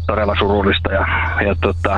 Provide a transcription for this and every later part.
todella surullista ja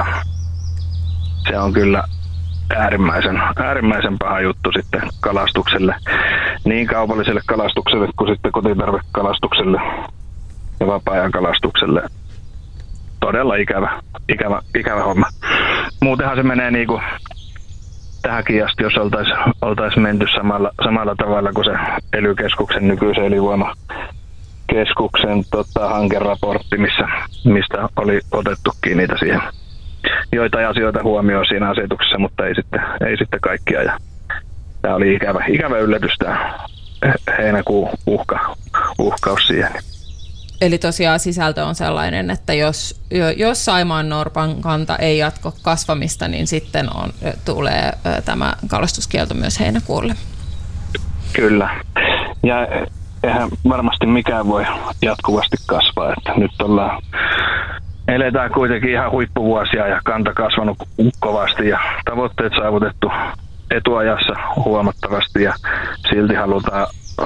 se on kyllä äärimmäisen paha juttu sitten kalastukselle, niin kaupalliselle kalastukselle kuin sitten kotitarvekalastukselle ja vapaa-ajan kalastukselle. Todella ikävä homma. Muutenhan se menee niinku tähänkin asti, jos oltaisiin menty samalla tavalla kuin se ELY-keskuksen nykyisen elinvoimakeskuksen hankeraportti, mistä oli otettukin niitä siihen joitain asioita huomioon siinä asetuksessa, mutta ei sitten kaikkia. Ja tämä oli ikävä yllätys, tämä heinäkuun uhkaus siihen. Eli tosiaan sisältö on sellainen, että jos saimaannorpan kanta ei jatko kasvamista, niin sitten tulee tämä kalastuskielto myös heinäkuulle. Kyllä. Ja eihän varmasti mikään voi jatkuvasti kasvaa. Että nyt eletään kuitenkin ihan huippuvuosia ja kanta kasvanut kovasti ja tavoitteet saavutettu etuajassa huomattavasti ja silti halutaan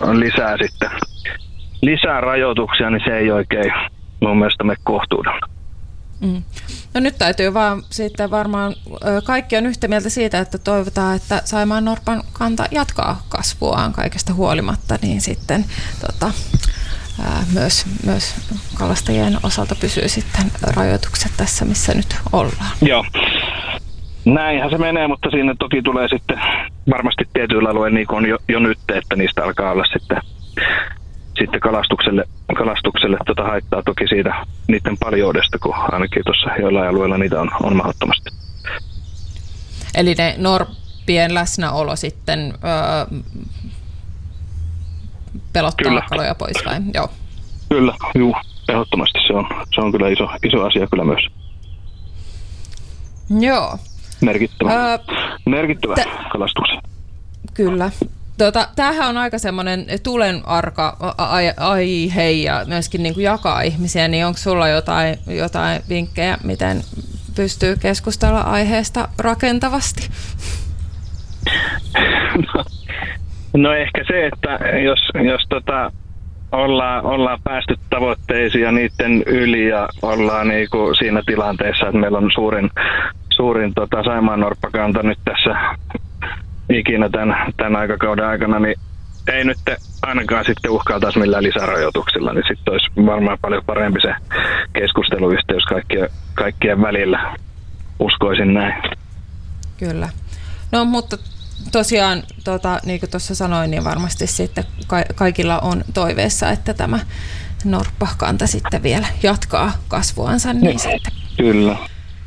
lisää rajoituksia, niin se ei oikein mun mielestä mene kohtuudella. No nyt täytyy vaan sitten varmaan, kaikki on yhtä mieltä siitä, että toivotaan, että saimaannorpan kanta jatkaa kasvuaan kaikesta huolimatta, niin sitten myös kalastajien osalta pysyy sitten rajoitukset tässä, missä nyt ollaan. Joo. Näinhän se menee, mutta siinä toki tulee sitten varmasti tietyillä alueilla, niin kuin on jo nyt, että niistä alkaa olla sitten kalastukselle haittaa toki siitä niiden paljoudesta, kun ainakin tuossa joillain alueilla niitä on mahdottomasti. Eli ne norppien läsnäolo sitten pelottaa kyllä kaloja pois vai? Joo. Kyllä, juu, ehdottomasti se on kyllä iso asia kyllä myös. Joo. Merkittävä kalastuksen. Kyllä. Tämähän on aika semmoinen tulenarka aihe ja myöskin niin kuin jakaa ihmisiä, niin onko sulla jotain vinkkejä, miten pystyy keskustella aiheesta rakentavasti? No ehkä se, että jos ollaan päästy tavoitteisiin ja niiden yli ja ollaan niinku siinä tilanteessa, että meillä on suurin saimaannorppakanta nyt tässä ikinä tämän aikakauden aikana, niin ei nyt ainakaan sitten uhkailtaisi millään lisärajoituksilla, niin sitten olisi varmaan paljon parempi se keskusteluyhteys kaikkien välillä, uskoisin näin. Kyllä. No mutta tosiaan, niin kuin tuossa sanoin, niin varmasti sitten kaikilla on toiveessa, että tämä norppakanta sitten vielä jatkaa kasvuansa. Niin sitten. Kyllä.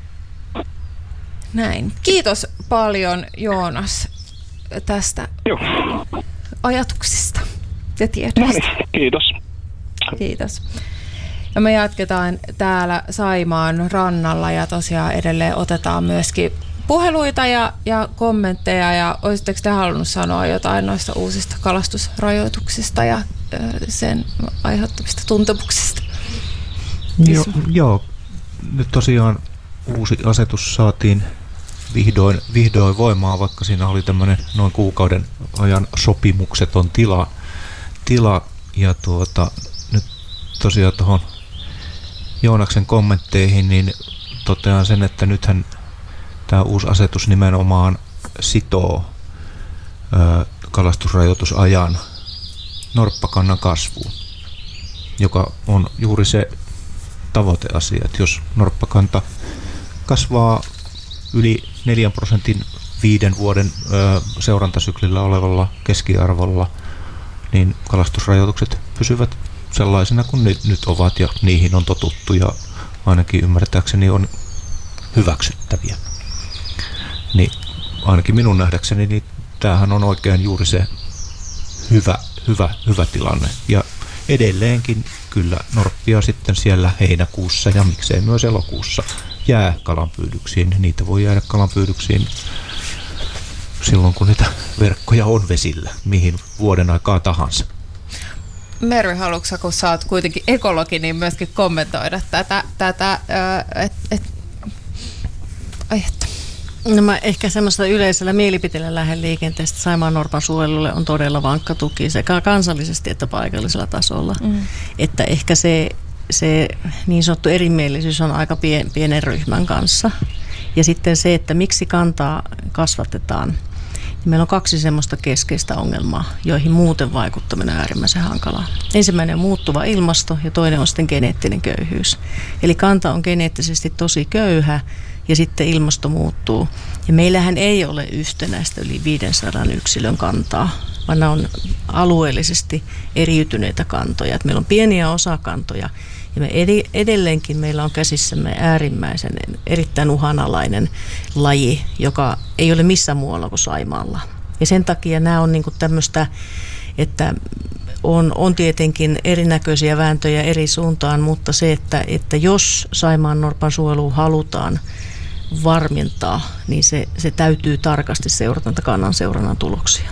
Näin. Kiitos paljon, Joonas, tästä ajatuksista ja tiedoista. Kiitos. Kiitos. Ja me jatketaan täällä Saimaan rannalla ja tosiaan edelleen otetaan myöskin puheluita ja kommentteja. Ja olisitteko te halunnut sanoa jotain noista uusista kalastusrajoituksista ja sen aiheuttamista tuntemuksista? Joo. Nyt tosiaan uusi asetus saatiin vihdoin voimaan, vaikka siinä oli tämmöinen noin kuukauden ajan sopimukseton tila ja nyt tosiaan tuohon Joonaksen kommentteihin niin totean sen, että nythän tämä uusi asetus nimenomaan sitoo kalastusrajoitusajan norppakannan kasvuun, joka on juuri se tavoiteasia, että jos norppakanta kasvaa yli 4% 5 vuoden seurantasyklillä olevalla keskiarvolla, niin kalastusrajoitukset pysyvät sellaisina kuin nyt ovat ja niihin on totuttu ja ainakin ymmärtääkseni on hyväksyttäviä. Niin ainakin minun nähdäkseni niin tämähän on oikein juuri se hyvä tilanne. Ja edelleenkin kyllä norppia sitten siellä heinäkuussa ja miksei myös elokuussa jää kalanpyydyksiin. Niitä voi jäädä kalanpyydyksiin silloin, kun niitä verkkoja on vesillä, mihin vuoden aikaa tahansa. Mervi, haluatko, kun sä oot kuitenkin ekologi, niin myöskin kommentoida tätä aihetta? No mä ehkä semmoista yleisellä mielipiteellä lähden liikenteestä saimaannorpan suojelulle on todella vankka tuki sekä kansallisesti että paikallisella tasolla. Että ehkä se se niin sanottu erimielisyys on aika pienen ryhmän kanssa. Ja sitten se, että miksi kantaa kasvatetaan. Meillä on 2 semmoista keskeistä ongelmaa, joihin muuten vaikuttaminen on äärimmäisen hankalaa. Ensimmäinen on muuttuva ilmasto ja toinen on sitten geneettinen köyhyys. Eli kanta on geneettisesti tosi köyhä ja sitten ilmasto muuttuu. Ja meillähän ei ole yhtenäistä yli 500 yksilön kantaa, vaan nämä on alueellisesti eriytyneitä kantoja. Että meillä on pieniä osakantoja ja me edelleenkin meillä on käsissämme äärimmäisen erittäin uhanalainen laji, joka ei ole missään muualla kuin Saimaalla. Ja sen takia nämä on niinku tämmöistä, että on tietenkin erinäköisiä vääntöjä eri suuntaan, mutta se, että jos Saimaan norpan suojelua halutaan varmentaa, niin se täytyy tarkasti seurata kannan seurannan tuloksia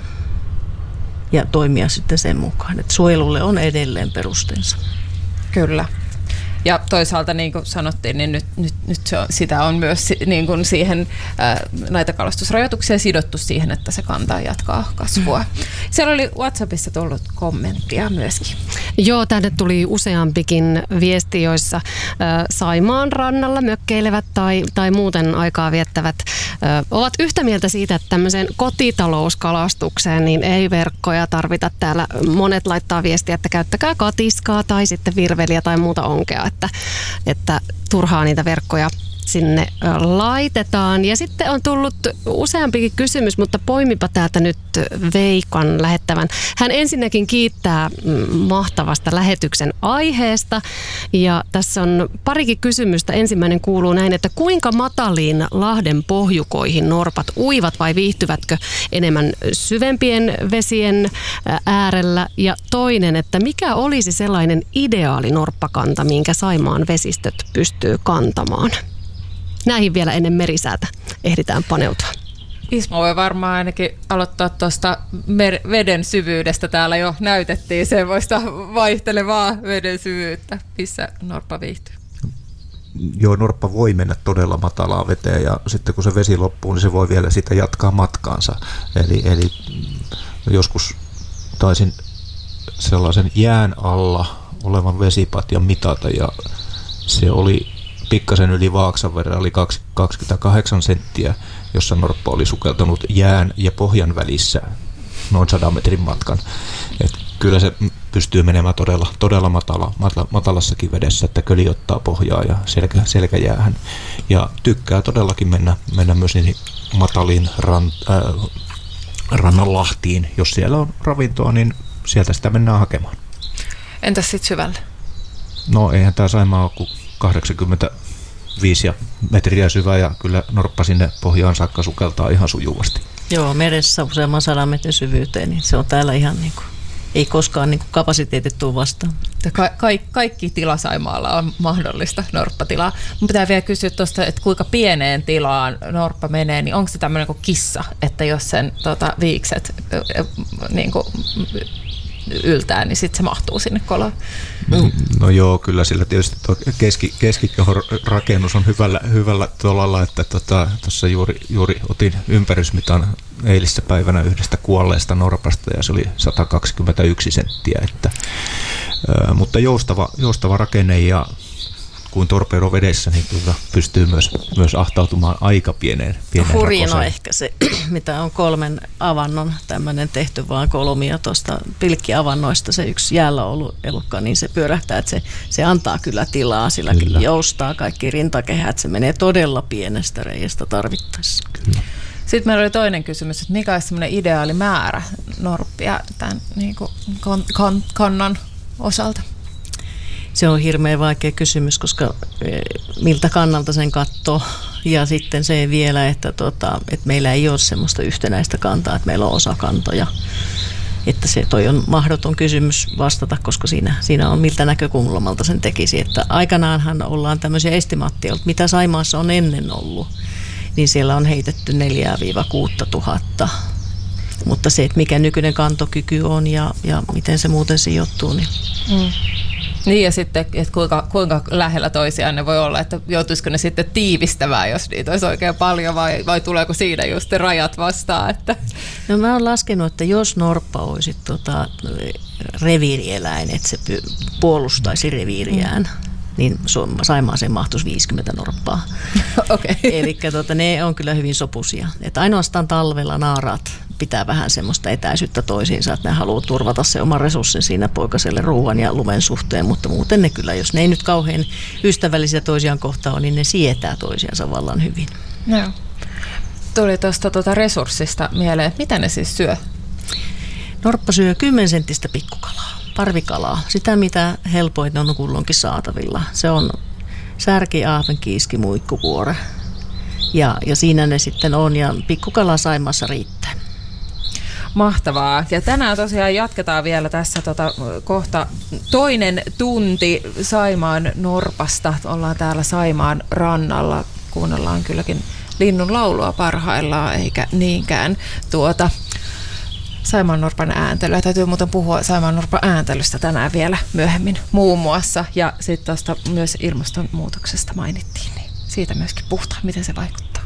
ja toimia sitten sen mukaan, että suojelulle on edelleen perusteensa. Kyllä. Ja toisaalta niin kuin sanottiin, niin nyt sitä on myös niin kuin siihen näitä kalastusrajoituksia sidottu siihen, että se kanta jatkaa kasvua. Siellä oli WhatsAppissa tullut kommenttia myöskin. Joo, tänne tuli useampikin viesti, joissa Saimaan rannalla mökkeilevät tai muuten aikaa viettävät ovat yhtä mieltä siitä, että tämmöiseen kotitalouskalastukseen niin ei verkkoja tarvita. Täällä monet laittaa viestiä, että käyttäkää katiskaa tai sitten virveliä tai muuta onkea, että turhaa niitä verkkoja sinne laitetaan. Ja sitten on tullut useampikin kysymys, mutta poimipa täältä nyt Veikan lähettävän. Hän ensinnäkin kiittää mahtavasta lähetyksen aiheesta. Ja tässä on parikin kysymystä. Ensimmäinen kuuluu näin, että kuinka mataliin Lahden pohjukoihin norpat uivat vai viihtyvätkö enemmän syvempien vesien äärellä? Ja toinen, että mikä olisi sellainen ideaali norppakanta, minkä Saimaan vesistöt pystyy kantamaan? Näihin vielä ennen merisäätä ehditään paneutua. Ismo voi varmaan ainakin aloittaa tuosta veden syvyydestä. Täällä jo näytettiin semmoista vaihtelevaa veden syvyyttä, missä norppa viihtyy. Joo, norppa voi mennä todella matalaa veteen ja sitten kun se vesi loppuu, niin se voi vielä sitä jatkaa matkaansa. Eli joskus taisin sellaisen jään alla olevan vesipatjan mitata ja se oli pikkasen yli vaaksan verran, oli 28 senttiä, jossa norppa oli sukeltanut jään ja pohjan välissä noin 100 metrin matkan. Et kyllä se pystyy menemään todella matalassakin vedessä, että köli ottaa pohjaa ja selkäjäähän. Ja tykkää todellakin mennä myös niihin mataliin rannanlahtiin. Jos siellä on ravintoa, niin sieltä sitä mennään hakemaan. Entäs sitten syvälle? No eihän tämä Saimaa ole kuin 85 metriä syvä ja kyllä norppa sinne pohjaan saakka sukeltaa ihan sujuvasti. Joo, meressä useamman 100 metrin syvyyteen, niin se on täällä ihan niin kuin, ei koskaan niin kuin kapasiteetit tule vastaan. Kaikki tila Saimaalla on mahdollista norppatilaa. Mun pitää vielä kysyä tuosta, että kuinka pieneen tilaan norppa menee, niin onko se tämmöinen kuin kissa, että jos sen viikset niin kuin yltää, niin sitten se mahtuu sinne koloon. No joo, kyllä sillä tietysti keskikehon rakennus on hyvällä tolalla, että tuossa juuri otin ympärysmitan eilissä päivänä yhdestä kuolleesta norpasta ja se oli 121 senttiä, mutta joustava rakenne ja kuin torpedo vedessä, niin pystyy myös ahtautumaan aika pieneen hurjin on ehkä se, mitä on 3 avannon tämmöinen tehty vaan kolmia tuosta pilkkiavannoista, se yksi jäällä ollut elukka, niin se pyörähtää, että se antaa kyllä tilaa, sillä kyllä joustaa kaikki rintakehät, se menee todella pienestä reiästä tarvittaessa. Kyllä. Sitten meillä oli toinen kysymys, että mikä olisi semmoinen ideaali määrä norppia tämän niin kuin kannan osalta? Se on hirveän vaikea kysymys, koska miltä kannalta sen katsoo. Ja sitten se vielä, että meillä ei ole semmoista yhtenäistä kantaa, että meillä on osakantoja. Että toi on mahdoton kysymys vastata, koska siinä on miltä näkökulmalta sen tekisi. Että aikanaanhan ollaan tämmöisiä estimaatteja, mitä Saimaassa on ennen ollut, niin siellä on heitetty 4-6 tuhatta. Mutta se, että mikä nykyinen kantokyky on ja miten se muuten sijoittuu, niin... Niin ja sitten, että kuinka lähellä toisiaan ne voi olla, että joutuisiko ne sitten tiivistämään, jos niitä olisi oikein paljon vai tuleeko siinä just rajat vastaan? Että... No mä oon laskenut, että jos norppa olisi reviirieläin, että se puolustaisi reviiriään, niin Saimaaseen mahtuisi 50 norppaa. Okay. Eli ne on kyllä hyvin sopuisia. Että ainoastaan talvella naaraat pitää vähän semmoista etäisyyttä toisiinsa, että ne haluaa turvata se oman resurssin siinä poikaselle ruoan ja lumen suhteen, mutta muuten ne kyllä, jos ne ei nyt kauhean ystävällisiä toisiaan kohtaan, niin ne sietää toisiansa vallan hyvin. No. Tuli tuosta resurssista mieleen, että mitä ne siis syö? Norppa syö 10-senttistä pikkukalaa, parvikalaa, sitä mitä helpoin on kulloinkin saatavilla. Se on särki, ahven, kiiski, muikkukuore ja siinä ne sitten on ja pikkukala Saimaassa riittää. Mahtavaa. Ja tänään tosiaan jatketaan vielä tässä kohta toinen tunti Saimaan norpasta. Ollaan täällä Saimaan rannalla. Kuunnellaan kylläkin linnun laulua parhaillaan, eikä niinkään saimaannorpan ääntelyä. Täytyy muuten puhua saimaannorpan ääntelystä tänään vielä myöhemmin muun muassa. Ja sitten tuosta myös ilmastonmuutoksesta mainittiin, niin siitä myöskin puhutaan, miten se vaikuttaa.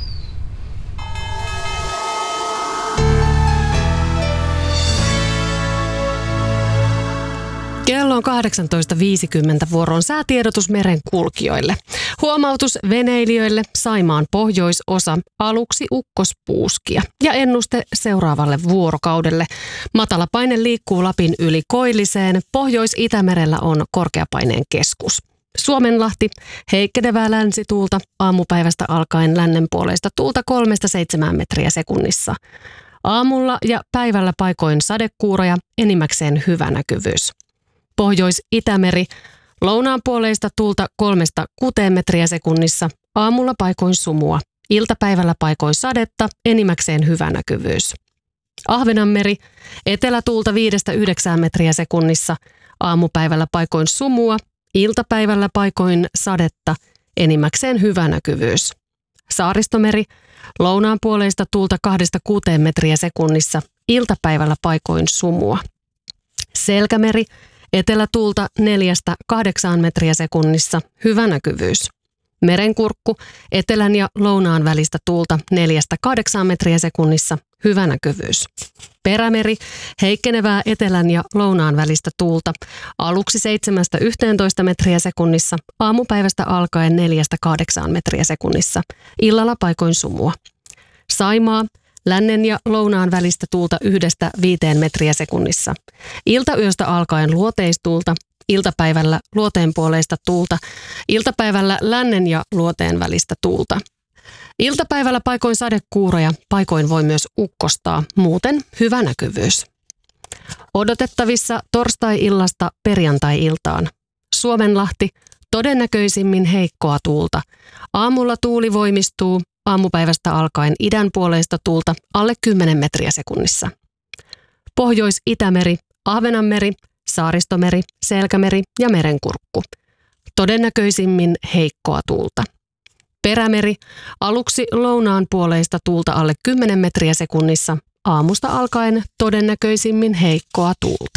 Kello on 18.50 vuoron säätiedotus merenkulkijoille. Huomautus veneilijöille Saimaan pohjoisosa aluksi ukkospuuskia ja ennuste seuraavalle vuorokaudelle. Matalapaine liikkuu Lapin yli Koilliseen. Pohjois-Itämerellä on korkeapaineen keskus. Suomenlahti, heikkenevää länsituulta, aamupäivästä alkaen lännenpuoleista tuulta 3-7 metriä sekunnissa. Aamulla ja päivällä paikoin sadekuuroja, enimmäkseen hyvä näkyvyys. Pohjois-Itämeri, lounaanpuoleista tuulta 3-6 metriä sekunnissa, aamulla paikoin sumua, iltapäivällä paikoin sadetta, enimmäkseen hyvä näkyvyys. Ahvenanmeri, etelätuulta 5-9 metriä sekunnissa, aamupäivällä paikoin sumua, iltapäivällä paikoin sadetta, enimmäkseen hyvä näkyvyys. Saaristomeri, lounaanpuoleista tuulta 2-6 metriä sekunnissa, iltapäivällä paikoin sumua. Selkämeri, etelätuulta 4-8 metriä sekunnissa, hyvä näkyvyys. Merenkurkku, etelän ja lounaan välistä tuulta 4-8 metriä sekunnissa, hyvä näkyvyys. Perämeri, heikkenevää etelän ja lounaan välistä tuulta, aluksi 7-11 metriä sekunnissa, aamupäivästä alkaen 4-8 metriä sekunnissa, illalla paikoin sumua. Saimaa, lännen ja lounaan välistä tuulta 1-5 metriä sekunnissa. Iltayöstä alkaen luoteistuulta, iltapäivällä luoteenpuoleista tuulta, iltapäivällä lännen ja luoteen välistä tuulta. Iltapäivällä paikoin sadekuuroja, paikoin voi myös ukkostaa, muuten hyvä näkyvyys. Odotettavissa torstai-illasta perjantai-iltaan. Suomenlahti, todennäköisimmin heikkoa tuulta. Aamulla tuuli voimistuu, aamupäivästä alkaen idänpuoleista tuulta alle 10 metriä sekunnissa. Pohjois-Itämeri, Ahvenanmeri, Saaristomeri, Selkämeri ja Merenkurkku. Todennäköisimmin heikkoa tuulta. Perämeri, aluksi lounaan puoleista tuulta alle 10 metriä sekunnissa, aamusta alkaen todennäköisimmin heikkoa tuulta.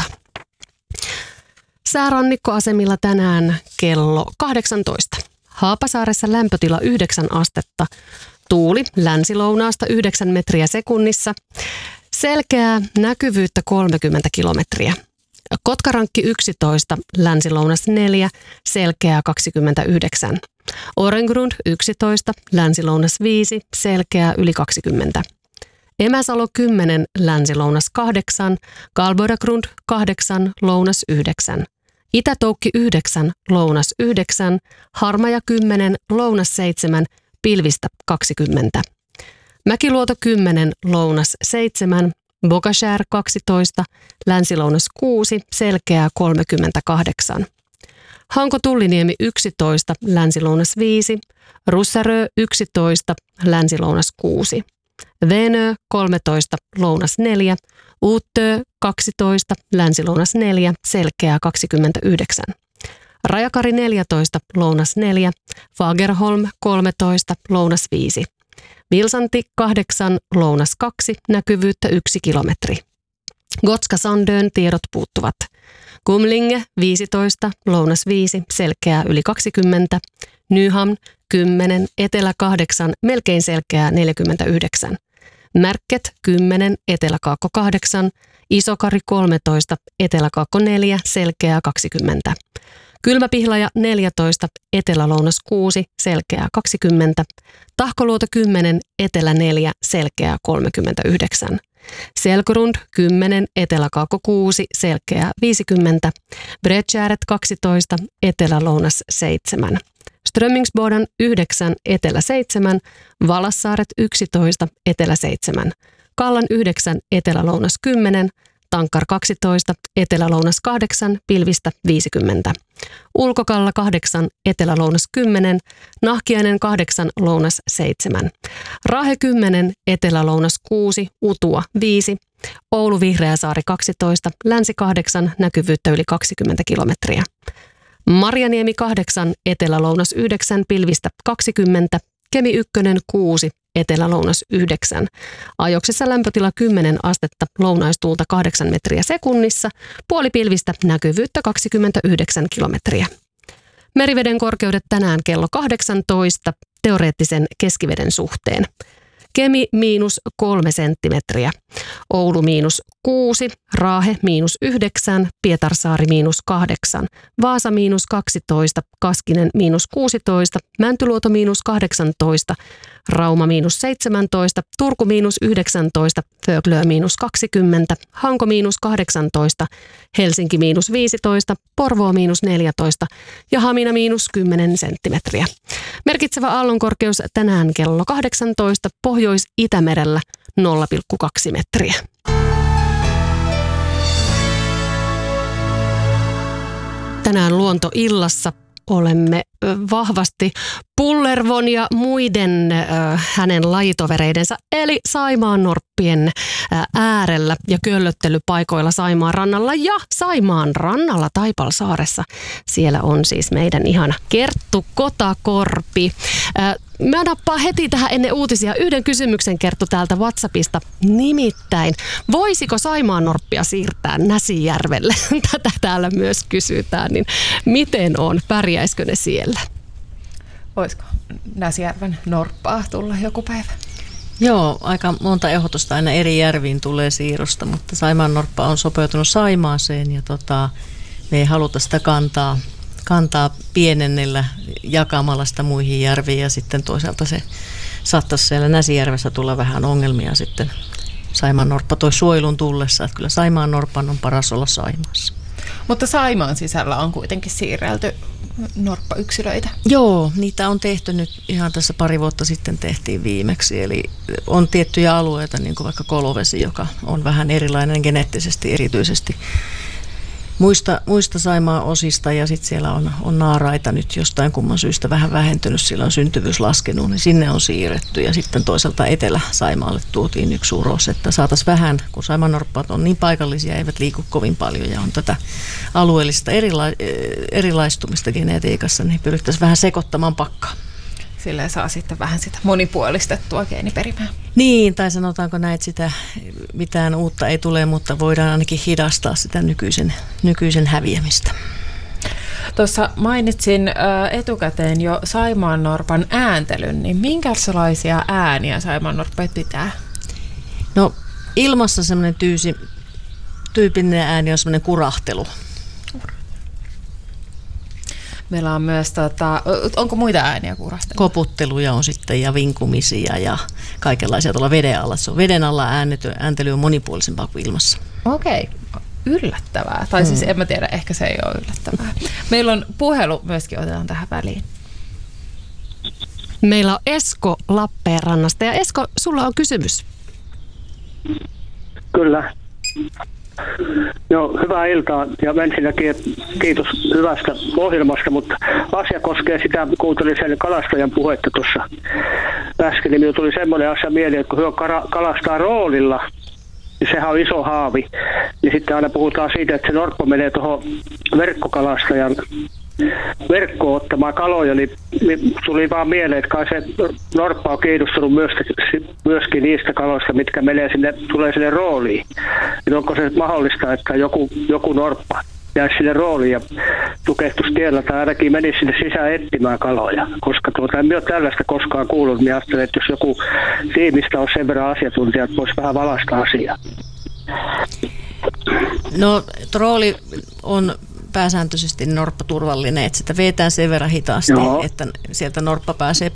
Säärannikkoasemilla tänään kello 18. Haapasaaressa lämpötila 9 astetta, tuuli länsilounaasta 9 metriä sekunnissa, selkeää näkyvyyttä 30 kilometriä. Kotkarankki 11, länsilounas 4, selkeää 29. Orengrund 11, länsilounas 5, selkeää yli 20. Emäsalo 10, länsilounas 8, Galboragrund 8, lounas 9. Itätoukki 9, lounas 9, Harmaja 10, lounas 7, pilvistä 20. Mäkiluoto 10, lounas 7, Bogashär 12, länsilounas 6, selkeää 38. Hanko-Tulliniemi 11, länsilounas 5, Russarö 11, länsilounas 6. Venö 13, lounas 4, Uutö 12, länsilounas 4, selkeää 29. Rajakari 14, lounas 4, Fagerholm 13, lounas 5. Vilsanti 8, lounas 2, näkyvyyttä 1 kilometri. Gotska Sandön tiedot puuttuvat. Kumlinge 15, lounas 5, selkeää yli 20. Nyhamn 10, etelä 8, melkein selkeää 49. Märket 10, eteläkaakko 8, Isokari 13, eteläkaakko 4, selkeää 20. Kylmäpihlaja 14, Etelä-Lounas 6, selkeää 20, Tahkoluoto 10, Etelä 4, selkeää 39, Selkorund 10, Etelä-Kaakko 6, selkeää 50, Bredtjäret 12, Etelä-Lounas 7, Strömmingsboden 9, Etelä 7, Valassaaret 11, Etelä 7, Kallan 9, Etelä-Lounas 10, Tankkar 12, Etelä-Lounas 8, pilvistä 50. Ulkokalla 8, Etelä-Lounas 10, Nahkiainen 8, Lounas 7. Raahe 10, Etelä-Lounas 6, Utua 5. Oulu Vihreäsaari 12, Länsi 8, näkyvyyttä yli 20 kilometriä. Marjaniemi 8, Etelä-Lounas 9, pilvistä 20. Kemi 1, 6, Etelä-Lounas 9. Ajoksessa lämpötila 10 astetta, lounaistuulta 8 metriä sekunnissa, puolipilvistä, näkyvyyttä 29 kilometriä. Meriveden korkeudet tänään kello 18 teoreettisen keskiveden suhteen. Kemi -3 senttimetriä, Oulu -6, Raahe -9, Pietarsaari -8, Vaasa -12, Kaskinen -16, Mäntyluoto -18, Rauma -17, Turku -19, Föglö -20, Hanko -18, Helsinki -15, Porvoo -14 ja Hamina -10 senttimetriä. Merkitsevä aallonkorkeus tänään kello 18, Pohjois-Itämerellä 0,2 metriä. Tänään Luontoillassa olemme vahvasti Pullervon ja muiden hänen lajitovereidensa eli saimaannorppien äärellä ja köllöttelypaikoilla Saimaan rannalla ja Saimaan rannalla Taipalsaaressa. Siellä on siis meidän ihana Kerttu Kotakorpi. Mä nappaan heti tähän ennen uutisia yhden kysymyksen, Kerttu, täältä WhatsAppista. Nimittäin, voisiko saimaannorppia siirtää Näsijärvelle? Tätä täällä myös kysytään, niin miten on? Pärjäisikö ne siellä? Voisiko Näsijärven norppaa tulla joku päivä? Joo, aika monta ehdotusta aina eri järviin tulee siirrosta, mutta saimaannorppa on sopeutunut Saimaaseen ja me ei haluta sitä kantaa pienennellä jakamalla sitä muihin järviin ja sitten toisaalta se saattaisi siellä Näsijärvessä tulla vähän ongelmia sitten saimaannorppa toi suojelun tullessa, että kyllä saimaannorpan on paras olla Saimaassa. Mutta Saimaan sisällä on kuitenkin siirrelty norppayksilöitä. Joo, niitä on tehty nyt ihan tässä pari vuotta sitten tehtiin viimeksi, eli on tiettyjä alueita, niin kuin vaikka Kolovesi, joka on vähän erilainen geneettisesti erityisesti muista Saimaan osista ja sitten siellä on naaraita nyt jostain kumman syystä vähän vähentynyt, sillä on syntyvyys laskenut, niin sinne on siirretty ja sitten toisaalta Etelä-Saimaalle tuotiin yksi uros, että saataisiin vähän, kun saimaannorppaat on niin paikallisia, eivät liiku kovin paljon ja on tätä alueellista erilaistumista genetiikassa, niin pyrittäisiin vähän sekoittamaan pakkaa. Sillä saa sitten vähän sitä monipuolistettua geeniperimää. Niin, tai sanotaanko näin, että sitä mitään uutta ei tule, mutta voidaan ainakin hidastaa sitä nykyisen häviämistä. Tuossa mainitsin etukäteen jo saimaannorpan ääntelyn, niin minkälaisia ääniä saimaannorppeet pitää? No ilmassa semmoinen tyypillinen ääni on semmoinen kurahtelu. Meillä on myös, onko muita ääniä kurastella? Koputteluja on sitten ja vinkumisia ja kaikenlaisia tuolla veden alla. Se on veden alla ääntely on monipuolisempaa kuin ilmassa. Okei, yllättävää. Tai siis en mä tiedä, ehkä se ei ole yllättävää. Meillä on puhelu myöskin, otetaan tähän väliin. Meillä on Esko Lappeenrannasta ja Esko, sulla on kysymys. Kyllä. Joo, hyvää iltaa ja ensinnäkin kiitos hyvästä ohjelmasta, mutta asia koskee sitä, kuuntelin sen kalastajan puhetta tuossa äsken, niin tuli semmoinen asia mieleen, että kun he kalastaa roolilla, niin sehän on iso haavi, niin sitten aina puhutaan siitä, että se norppa menee tuohon verkkokalastajan verkkoon ottamaan kaloja, niin tuli vaan mieleen, että kai se norppa on kiinnostunut myöskin niistä kaloista, mitkä tulee sinne rooliin. Niin onko se mahdollista, että joku norppa jäisi sinne rooliin ja tukehtuisi tiellä tai ainakin menisi sinne sisään etsimään kaloja, koska en ole tällaista koskaan kuullut, niin ajattelin, että jos joku tiimistä on sen verran asiantuntija, että voisi vähän valaista asiaa. No rooli on pääsääntöisesti norppa turvallinen, että sitä vetään sen verran hitaasti, että sieltä norppa pääsee